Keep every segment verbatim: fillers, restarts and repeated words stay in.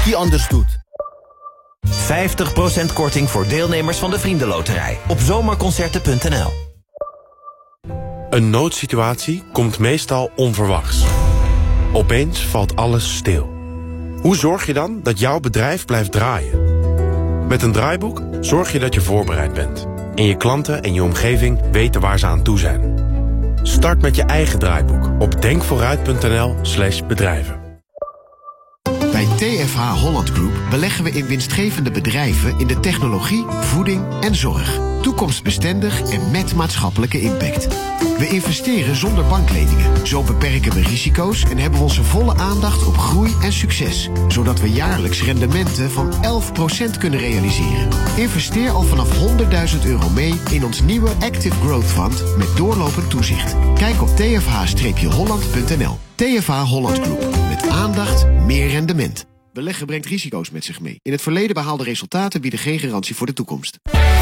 die anders doet. vijftig procent korting voor deelnemers van de Vriendenloterij op zomerconcerten punt n l. Een noodsituatie komt meestal onverwachts. Opeens valt alles stil. Hoe zorg je dan dat jouw bedrijf blijft draaien? Met een draaiboek zorg je dat je voorbereid bent. En je klanten en je omgeving weten waar ze aan toe zijn. Start met je eigen draaiboek op denkvooruit punt n l slash bedrijven. Bij T F H Holland Group beleggen we in winstgevende bedrijven in de technologie, voeding en zorg. Toekomstbestendig en met maatschappelijke impact. We investeren zonder bankleningen. Zo beperken we risico's en hebben we onze volle aandacht op groei en succes. Zodat we jaarlijks rendementen van elf procent kunnen realiseren. Investeer al vanaf honderdduizend euro mee in ons nieuwe Active Growth Fund met doorlopend toezicht. Kijk op t f h holland punt n l. T F H Holland Group. Met aandacht, meer rendement. Beleggen brengt risico's met zich mee. In het verleden behaalde resultaten bieden geen garantie voor de toekomst.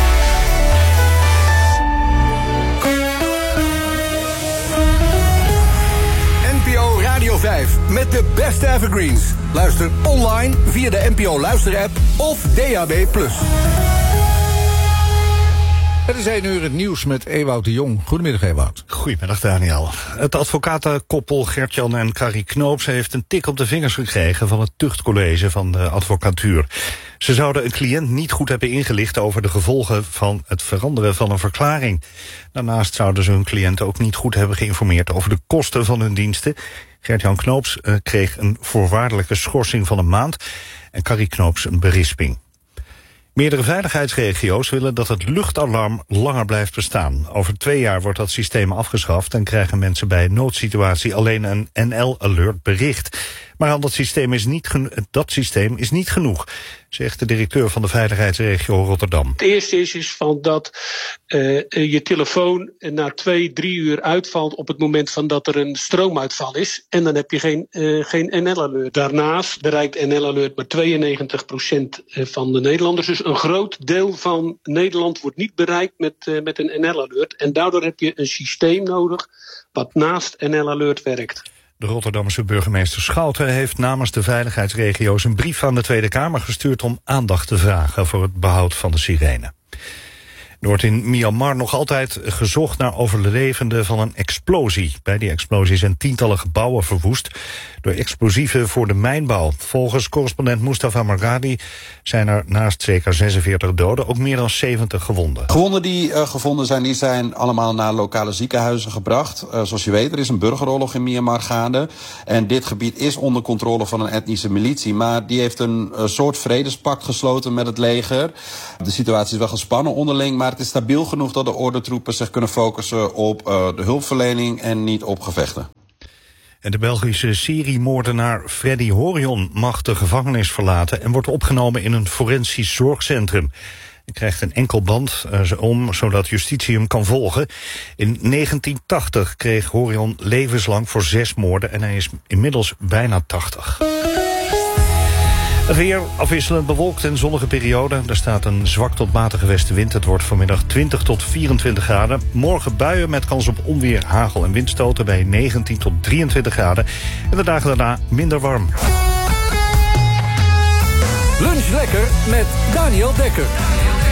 N P O Radio vijf met de beste evergreens. Luister online via de N P O Luister-app of D A B plus. Het is één uur het nieuws met Ewout de Jong. Goedemiddag, Ewout. Goedemiddag, Daniel. Het advocatenkoppel Gert-Jan en Carrie Knoops heeft een tik op de vingers gekregen van het tuchtcollege van de advocatuur. Ze zouden een cliënt niet goed hebben ingelicht over de gevolgen van het veranderen van een verklaring. Daarnaast zouden ze hun cliënt ook niet goed hebben geïnformeerd over de kosten van hun diensten. Gert-Jan Knoops uh, kreeg een voorwaardelijke schorsing van een maand en Carrie Knoops een berisping. Meerdere veiligheidsregio's willen dat het luchtalarm langer blijft bestaan. Over twee jaar wordt dat systeem afgeschaft en krijgen mensen bij een noodsituatie alleen een N L-alert bericht. Maar aan dat systeem is niet geno- dat systeem is niet genoeg, zegt de directeur van de veiligheidsregio Rotterdam. Het eerste is, is van dat uh, je telefoon na twee, drie uur uitvalt op het moment van dat er een stroomuitval is. En dan heb je geen, uh, geen N L-alert. Daarnaast bereikt N L-alert maar tweeënnegentig procent van de Nederlanders. Dus een groot deel van Nederland wordt niet bereikt met, uh, met een N L-alert. En daardoor heb je een systeem nodig wat naast N L-alert werkt. De Rotterdamse burgemeester Schouten heeft namens de veiligheidsregio's een brief aan de Tweede Kamer gestuurd om aandacht te vragen voor het behoud van de sirene. Er wordt in Myanmar nog altijd gezocht naar overlevenden van een explosie. Bij die explosie zijn tientallen gebouwen verwoest door explosieven voor de mijnbouw. Volgens correspondent Mustafa Margadi zijn er naast zeker zesenveertig doden ook meer dan zeventig gewonden. Gewonden die uh, gevonden zijn, die zijn allemaal naar lokale ziekenhuizen gebracht. Uh, zoals je weet, er is een burgeroorlog in Myanmar gaande. En dit gebied is onder controle van een etnische militie. Maar die heeft een uh, soort vredespact gesloten met het leger. De situatie is wel gespannen onderling, maar het is stabiel genoeg dat de ordentroepen zich kunnen focussen op uh, de hulpverlening en niet op gevechten. En de Belgische seriemoordenaar Freddy Horion mag de gevangenis verlaten en wordt opgenomen in een forensisch zorgcentrum. Hij krijgt een enkelband uh, om, zodat justitie hem kan volgen. In negentien tachtig kreeg Horion levenslang voor zes moorden en hij is inmiddels bijna tachtig. Het weer afwisselend bewolkt en zonnige periode. Er staat een zwak tot matige westenwind. Het wordt vanmiddag twintig tot vierentwintig graden. Morgen buien met kans op onweer, hagel en windstoten bij negentien tot drieëntwintig graden. En de dagen daarna minder warm. Lunch lekker met Daniel Dekker.